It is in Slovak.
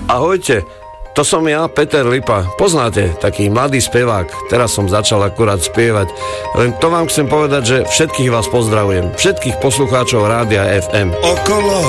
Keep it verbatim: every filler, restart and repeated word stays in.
Ahojte, to som ja, Peter Lipa. Poznáte, taký mladý spevák. Teraz som začal akurát spievať. Len to vám chcem povedať, že všetkých vás pozdravujem. Všetkých poslucháčov Rádia ef em. Okolo